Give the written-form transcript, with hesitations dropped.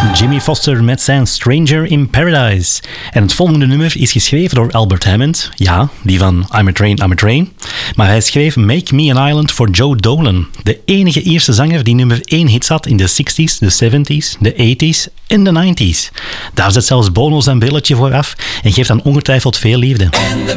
Jimmy Foster met zijn Stranger in Paradise. En het volgende nummer is geschreven door Albert Hammond. Ja, die van I'm a Train. Maar hij schreef Make Me an Island voor Joe Dolan. De enige Ierse zanger die nummer 1 hits had in de 60s, de 70s, de 80s en de 90s. Daar zet zelfs Bono zijn brilletje voor af en geeft dan ongetwijfeld veel liefde. And the